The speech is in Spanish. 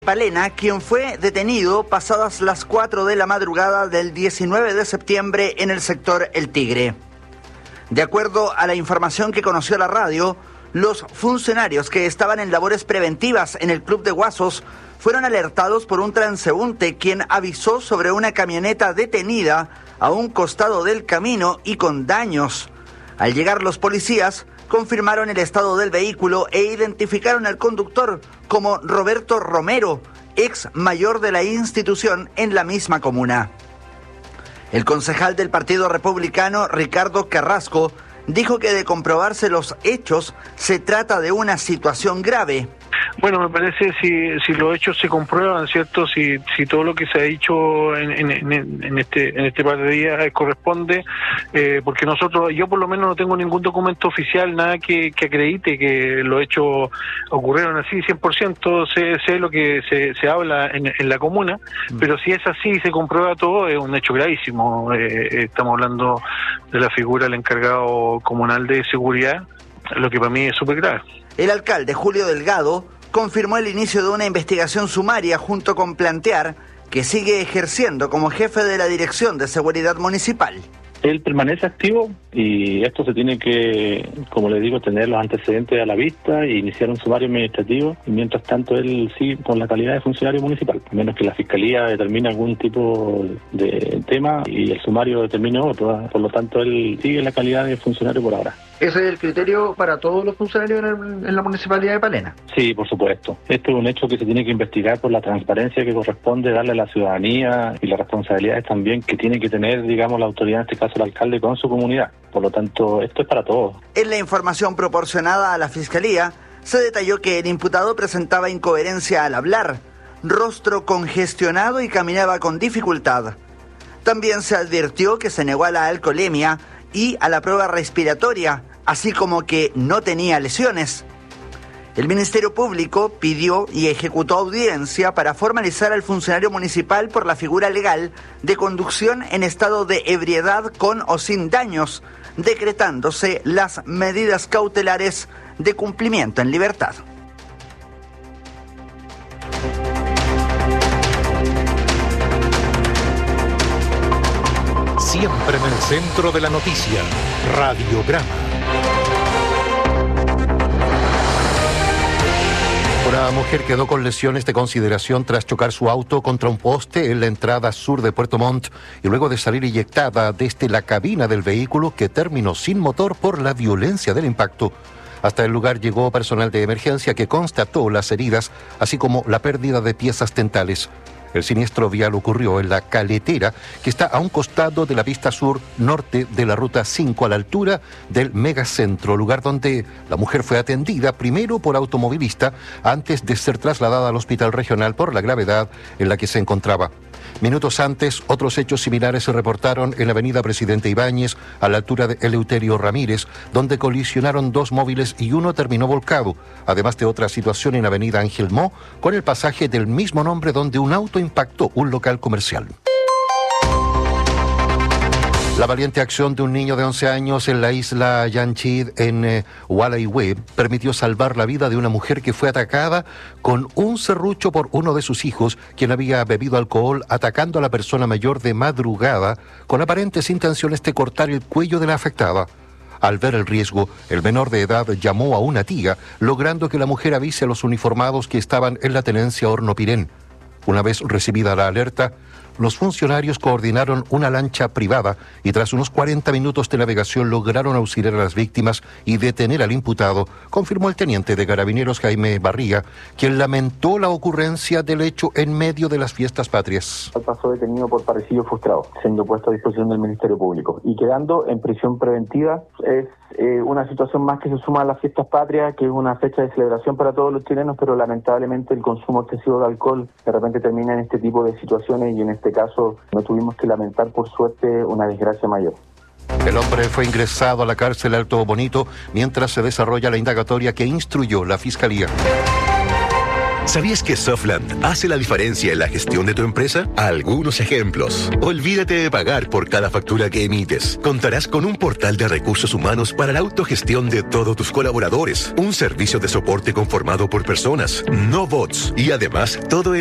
Palena, quien fue detenido pasadas las 4 de la madrugada del 19 de septiembre en el sector El Tigre. De acuerdo a la información que conoció la radio, los funcionarios que estaban en labores preventivas en el Club de Guasos fueron alertados por un transeúnte quien avisó sobre una camioneta detenida a un costado del camino y con daños. Al llegar los policías, confirmaron el estado del vehículo e identificaron al conductor como Roberto Romero, ex mayor de la institución en la misma comuna. El concejal del Partido Republicano, Ricardo Carrasco, dijo que de comprobarse los hechos, se trata de una situación grave. Bueno, me parece si los hechos se comprueban, ¿cierto? Si todo lo que se ha dicho en este par de días corresponde, porque yo por lo menos no tengo ningún documento oficial, nada que acredite que los hechos ocurrieron así 100%, sé lo que se habla en la comuna, pero si es así y se comprueba todo, es un hecho gravísimo. Estamos hablando de la figura del encargado comunal de seguridad, lo que para mí es súper grave. El alcalde Julio Delgado confirmó el inicio de una investigación sumaria junto con plantear que sigue ejerciendo como jefe de la Dirección de Seguridad Municipal. Él permanece activo y esto se tiene que, como le digo, tener los antecedentes a la vista e iniciar un sumario administrativo. Y mientras tanto, él sigue con la calidad de funcionario municipal, a menos que la Fiscalía determine algún tipo de tema y el sumario determine otro. Por lo tanto, él sigue en la calidad de funcionario por ahora. ¿Ese es el criterio para todos los funcionarios en la Municipalidad de Palena? Sí, por supuesto. Esto es un hecho que se tiene que investigar por la transparencia que corresponde darle a la ciudadanía y las responsabilidades también que tiene que tener, digamos, la autoridad, en este caso el alcalde, con su comunidad. Por lo tanto, esto es para todos. En la información proporcionada a la Fiscalía, se detalló que el imputado presentaba incoherencia al hablar, rostro congestionado y caminaba con dificultad. También se advirtió que se negó a la alcoholemia y a la prueba respiratoria, así como que no tenía lesiones. El Ministerio Público pidió y ejecutó audiencia para formalizar al funcionario municipal por la figura legal de conducción en estado de ebriedad con o sin daños, decretándose las medidas cautelares de cumplimiento en libertad. Siempre en el centro de la noticia, Radiograma. Una mujer quedó con lesiones de consideración tras chocar su auto contra un poste en la entrada sur de Puerto Montt y luego de salir eyectada desde la cabina del vehículo que terminó sin motor por la violencia del impacto. Hasta el lugar llegó personal de emergencia que constató las heridas, así como la pérdida de piezas dentales. El siniestro vial ocurrió en la Caletera, que está a un costado de la pista sur-norte de la Ruta 5, a la altura del Megacentro, lugar donde la mujer fue atendida primero por automovilista antes de ser trasladada al hospital regional por la gravedad en la que se encontraba. Minutos antes, otros hechos similares se reportaron en la avenida Presidente Ibáñez, a la altura de Eleuterio Ramírez, donde colisionaron dos móviles y uno terminó volcado, además de otra situación en avenida Ángel Mo, con el pasaje del mismo nombre donde un auto impactó un local comercial. La valiente acción de un niño de 11 años en la isla Yanchid, en Walaihue, permitió salvar la vida de una mujer que fue atacada con un serrucho por uno de sus hijos, quien había bebido alcohol, atacando a la persona mayor de madrugada con aparentes intenciones de cortar el cuello de la afectada. Al ver el riesgo, el menor de edad llamó a una tía, logrando que la mujer avise a los uniformados que estaban en la tenencia Hornopirén. Una vez recibida la alerta, los funcionarios coordinaron una lancha privada y tras unos 40 minutos de navegación lograron auxiliar a las víctimas y detener al imputado, confirmó el teniente de Carabineros Jaime Barriga, quien lamentó la ocurrencia del hecho en medio de las fiestas patrias. Pasó detenido por parricidio frustrado, siendo puesto a disposición del Ministerio Público y quedando en prisión preventiva. Es una situación más que se suma a las fiestas patrias, que es una fecha de celebración para todos los chilenos, pero lamentablemente el consumo excesivo de alcohol de repente termina en este tipo de situaciones y en este caso no tuvimos que lamentar, por suerte, una desgracia mayor. El hombre fue ingresado a la cárcel Alto Bonito mientras se desarrolla la indagatoria que instruyó la Fiscalía. ¿Sabías que Softland hace la diferencia en la gestión de tu empresa? Algunos ejemplos. Olvídate de pagar por cada factura que emites. Contarás con un portal de recursos humanos para la autogestión de todos tus colaboradores. Un servicio de soporte conformado por personas, no bots. Y además, todo el